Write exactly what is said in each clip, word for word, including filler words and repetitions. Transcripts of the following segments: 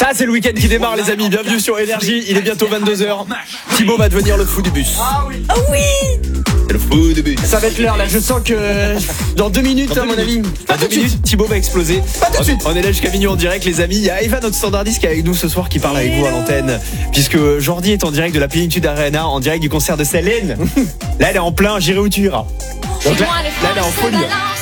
Ça c'est le week-end qui démarre les amis, bienvenue sur Énergie, il est bientôt vingt-deux heures. Thibaut va devenir le fou du bus. Ah oui. Oh oui. C'est le fou du bus. Ça va être l'heure là, je sens que dans deux minutes Dans à deux mon avis. minutes. Pas Dans tout deux de suite. minutes, Thibaut va exploser. Pas tout de suite. On est là jusqu'à minuit en direct les amis. Il y a Eva, notre standardiste, qui est avec nous ce soir, qui parle avec vous à l'antenne. Puisque Jordi est en direct de la Plénitude Arena, en direct du concert de Céline. Là elle est en plein J'irai où tu iras. Donc là, là elle est en folie.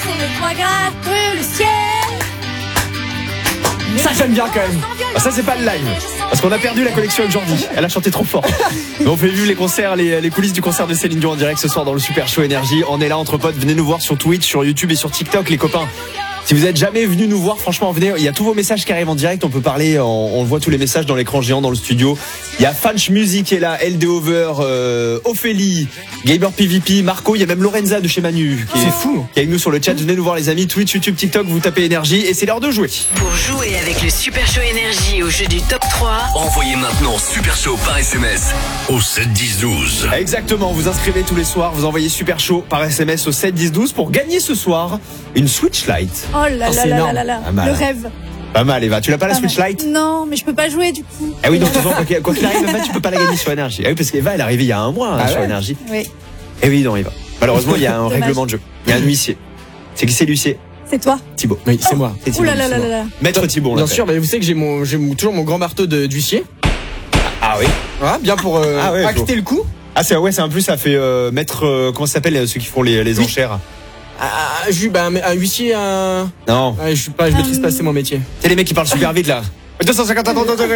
Ça j'aime bien quand même. Ah, ça c'est pas le live. Parce qu'on a perdu la connexion avec Jordi. Elle a chanté trop fort. Mais on fait vivre les concerts, les, les coulisses du concert de Céline Dion en direct ce soir dans le Super Show Énergie. On est là entre potes. Venez nous voir sur Twitch, sur YouTube et sur TikTok les copains. Si vous êtes jamais venus nous voir, franchement venez. Il y a tous vos messages qui arrivent en direct. On peut parler, on, on voit tous les messages dans l'écran géant dans le studio. Il y a Fanch Music qui est là, L D Over, euh, Ophélie, Gamer P V P, Marco. Il y a même Lorenza de chez Manu qui est, C'est fou. qui est avec nous sur le chat. Venez nous voir les amis. Twitch, YouTube, TikTok, vous tapez Énergie et c'est l'heure de jouer. Pour jouer avec le Super Show Énergie au jeu du top trois, Envoyez maintenant Super Show par S M S au sept dix douze. Exactement, vous inscrivez tous les soirs, vous envoyez Super Show par S M S au sept dix douze pour gagner ce soir une Switch Lite. Oh là Oh, là c'est là énorme. là là Pas mal. le rêve. Pas mal Eva, tu l'as pas la Pas Switch mal. Lite? Non, mais je peux pas jouer du coup. Ah oui, donc de toute façon, quoi qu'il- quoi qu'il arrive, Eva, tu peux pas la gagner sur Énergie. Ah oui, parce qu'Eva elle est arrivée il y a un mois hein, Ah sur ouais. Énergie. Oui, Eh oui, non Eva. Malheureusement, il y a un Dommage. règlement de jeu. Il y a un huissier. C'est qui c'est l'huissier? c'est toi. Thibaut. Oui, c'est moi. C'est Ouh Thibaut. là là là là là. Maître Thibaut, on Bien l'appelle. sûr, mais vous savez que j'ai mon, j'ai mon- toujours mon grand marteau de- d'huissier. Ah oui. Voilà, bien pour euh, Ah ouais, acter bon. le coup. Ah c'est ouais, c'est en plus ça fait euh, maître euh, comment ça s'appelle euh, ceux qui font les, les Oui. enchères? Ah, je, bah, un, un huissier, un. Non. Ah, je suis pas, je maîtrise pas, c'est mon métier. C'est les mecs qui parlent super vite là. deux cent cinquante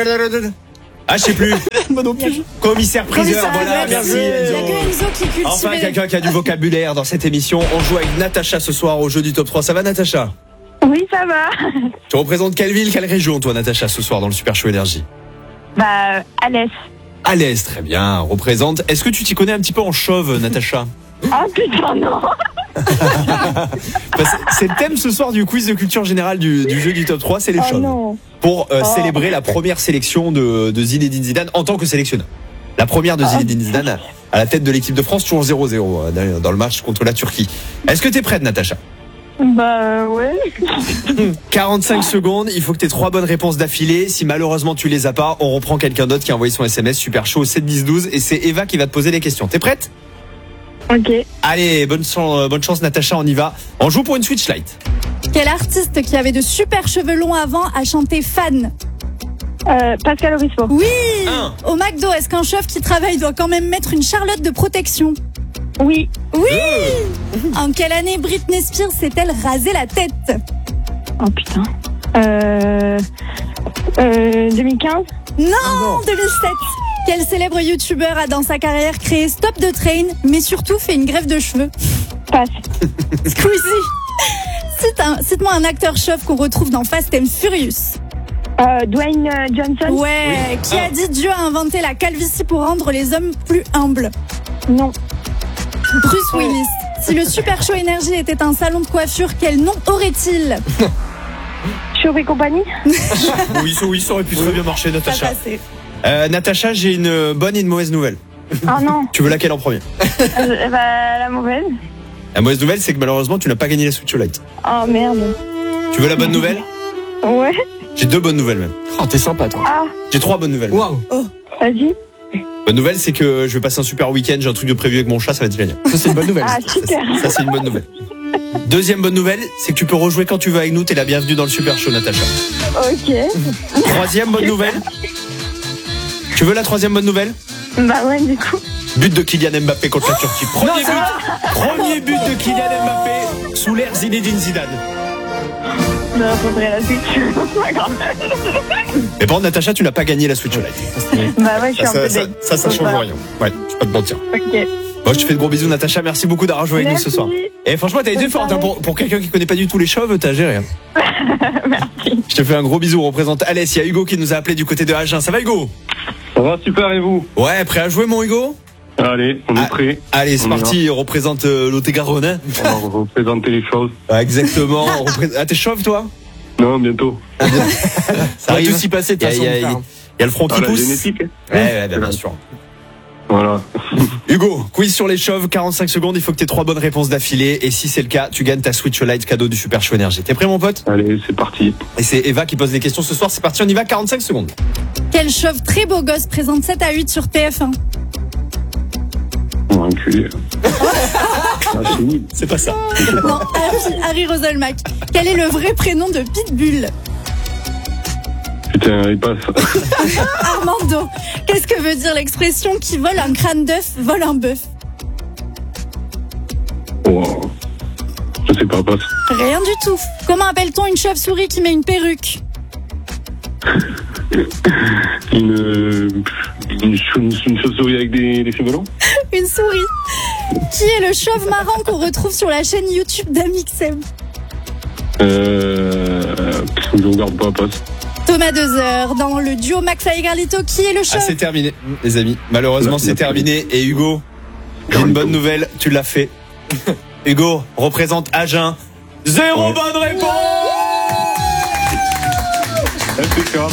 Ah, je sais plus. Moi non plus. Commissaire priseur, Commissaire, voilà, merci Il y a Enzo. que Enzo qui cultive. Enfin, quelqu'un qui a du vocabulaire dans cette émission. On joue avec Natacha ce soir au jeu du top trois. Ça va, Natacha? Oui, ça va. Tu représentes quelle ville, quelle région, toi, Natacha, ce soir dans le Super Show Énergie? Bah, Alès. À l'Est, très bien. Représente. Est-ce que tu t'y connais un petit peu en chauve, Natacha? Ah putain, non. Bah, c'est- C'est le thème ce soir du quiz de culture générale du, du jeu du top trois, c'est les Oh chauves. non. Pour euh, Oh. célébrer la première sélection de, de Zinedine Zidane en tant que sélectionneur. La première de Zinedine Zidane à la tête de l'équipe de France, toujours zéro zéro euh, dans- dans le match contre la Turquie. Est-ce que t'es prête, Natacha? Bah, ouais. quarante-cinq secondes, il faut que tu aies trois bonnes réponses d'affilée. Si malheureusement tu les as pas, on reprend quelqu'un d'autre qui a envoyé son S M S Super Show au sept dix douze et c'est Eva qui va te poser les questions. T'es prête? Ok. Allez, bonne chance, euh, bonne chance Natacha, on y va. On joue pour une Switch Lite. Quel artiste qui avait de super cheveux longs avant a chanté Fan? Euh, Pascal Obispo. Oui. Un. Au McDo, est-ce qu'un chef qui travaille doit quand même mettre une charlotte de protection? Oui. Oui. En quelle année Britney Spears s'est-elle rasé la tête? Oh putain. Euh, euh, deux mille quinze. Non, deux mille sept. Quel célèbre youtubeur a dans sa carrière créé Stop the Train, mais surtout fait une greffe de cheveux? Passe. Squeezie. Cite un- Cite-moi un acteur chauve qu'on retrouve dans Fast and Furious. Euh, Dwayne euh, Johnson. Ouais. Qui a dit Dieu a inventé la calvitie pour rendre les hommes plus humbles? Non. Bruce Willis. Si le Super Show Énergie était un salon de coiffure, quel nom aurait-il? Chauve et compagnie. Oui, ça, oui, ça aurait pu très bien marcher, Ça Natacha. passait. Euh, Natacha, j'ai une bonne et une mauvaise nouvelle. Oh non. Tu veux laquelle en premier? Euh, bah, la mauvaise. La mauvaise nouvelle, c'est que malheureusement, tu n'as pas gagné la Switch Lite. Oh merde. Tu veux la bonne nouvelle? Ouais. J'ai deux bonnes nouvelles même. Oh, t'es sympa, toi. Ah, J'ai trois bonnes nouvelles. Waouh. vas-y. Bonne nouvelle, c'est que je vais passer un super week-end. J'ai un truc de prévu avec mon chat, ça va être génial. Ça, c'est une bonne nouvelle. Ah, Ça, super. c'est- ça, c'est une bonne nouvelle. Deuxième bonne nouvelle, c'est que tu peux rejouer quand tu veux avec nous. T'es la bienvenue dans le Super Show, Natacha. Ok. Troisième bonne nouvelle. Tu veux la troisième bonne nouvelle? Bah ouais, du coup. But de Kylian Mbappé contre la Turquie. Premier but, premier but de Kylian Mbappé sous l'ère Zinedine Zidane. Non, faudrait la suite. C'est pas grave. Mais bon, Natacha, tu n'as pas gagné la Switch Lite. Bah ouais, je suis Ça, un peu ça, deg. ça, ça change rien. Ouais, je vais pas te mentir. Ok. Bon, je te fais de gros bisous, Natacha. Merci beaucoup d'avoir joué avec nous ce Merci. soir. Et franchement, t'as été Bonne forte hein, soirée. pour, pour quelqu'un qui connaît pas du tout les chauves, t'as géré. Hein. Merci. Je te fais un gros bisou. On représente Alès. Il y a Hugo qui nous a appelé du côté de Agen. Ça va, Hugo? Ça va super et vous? Ouais, prêt à jouer, mon Hugo? Allez, on Ah, est prêts. Allez, c'est On y parti. On représente euh, Lot-et-Garonne. Hein. On va représenter les choses. Ouais, exactement. On représente- Ah, t'es chauve, toi? Non, bientôt. Ça Ça va arrive. tous y passer de Il y a- toute il y façon. a- frère. Il y a le front Ah, qui la pousse. génétique. hein. Ouais, ouais, bien, bien sûr. Voilà. Hugo, quiz sur les chauves, quarante-cinq secondes, il faut que tu aies trois bonnes réponses d'affilée. Et si c'est le cas, tu gagnes ta Switch Lite cadeau du Super Show Énergie. T'es prêt mon pote? Allez, c'est parti. Et c'est Eva qui pose les questions ce soir, c'est parti, on y va, quarante-cinq secondes. Quel chauve très beau gosse présente sept à huit sur T F un? On va enculer. Ah, c'est nul. C'est pas ça. Non, Harry, Harry Roselmack. Quel est le vrai prénom de Pitbull? Putain, il passe. Armando. Qu'est-ce que veut dire l'expression qui vole un crâne d'œuf, vole un bœuf? Wow. Je sais pas, passe. Rien du tout. Comment appelle-t-on une chauve-souris qui met une perruque? Une, une, une, une chauve-souris avec des, des cheveux longs. Une souris. Qui est le chauve marrant qu'on retrouve sur la chaîne YouTube d'Amixem? Euh, je regarde pas, passe. Thomas Dezer. Dans le duo McFly et Carlito, qui est le Ah, chauve? c'est terminé, les amis. Malheureusement, Là, c'est là, terminé. Et Hugo, j'ai une bonne nouvelle, tu l'as fait. Hugo représente Agen. Zéro Ouais. bonne réponse. Impeccable.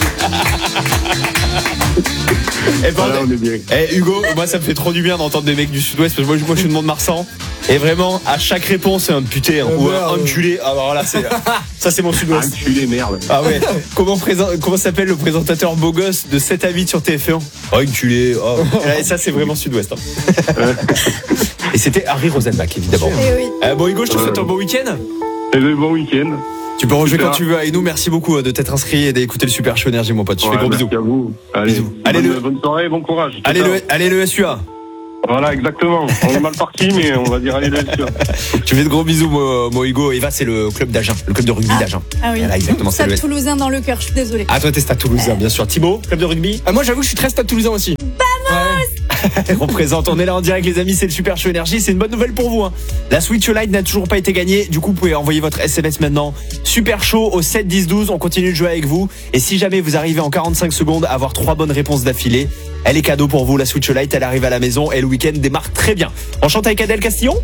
Eh ben, Voilà, on est bien. Eh Hugo, moi ça me fait trop du bien d'entendre des mecs du sud-ouest parce que moi, je- moi je suis de Mont-de-Marsan et vraiment à chaque réponse c'est un putain hein, ou un enculé. Ah bah voilà, c'est ça c'est mon sud-ouest. Enculé, merde. Ah ouais. Comment présent comment s'appelle le présentateur beau gosse de sept à huit sur T F un? Oh enculé. Oh. Et ça c'est vraiment sud-ouest. hein. Et c'était Harry Roselmack évidemment. Eh oui. Euh, bon Hugo, je te souhaite un bon week-end. Et bon week-end. Tu peux rejouer Super. quand tu veux avec nous. Merci beaucoup euh, de t'être inscrit et d'écouter le Super Show Énergie mon pote. Je fais Ouais, gros bisous. merci à vous. Allez, Bisous. Allez, bonne, le- bonne soirée, bon courage. Allez Ciao. le allez le S U A. Voilà, exactement. On est mal parti, mais on va dire allez, là, sûr. Tu fais de gros bisous, moi, moi, Hugo. Eva, c'est le club d'Agen, le club de rugby d'Agen. Ah oui. Voilà, exactement, c'est Stade le- Toulousain dans le cœur, je suis désolée. Ah, toi, t'es Stade Toulousain, bien sûr. Thibaut, club de rugby. Ah, moi, j'avoue que je suis très Stade Toulousain aussi. Représente, on est là en direct, les amis. C'est le Super Show Énergie. C'est une bonne nouvelle pour vous. Hein. La Switch Lite n'a toujours pas été gagnée. Du coup, vous pouvez envoyer votre S M S maintenant. Super Show au sept dix douze. On continue de jouer avec vous. Et si jamais vous arrivez en quarante-cinq secondes à avoir trois bonnes réponses d'affilée, elle est cadeau pour vous. La Switch Lite, elle arrive à la maison et le week-end démarre très bien. On chante avec Adèle Castillon?